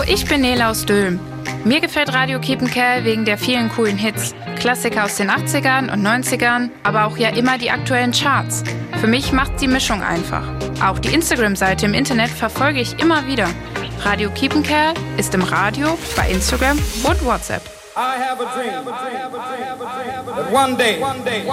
ich bin Nele aus Dülmen. Mir gefällt Radio Kiepenkerl wegen der vielen coolen Hits. Klassiker aus den 80ern und 90ern, aber auch ja immer die aktuellen Charts. Für mich macht die Mischung einfach. Auch die Instagram-Seite im Internet verfolge ich immer wieder. Radio Kiepenkerl ist im Radio, bei Instagram und WhatsApp. I have a dream that one day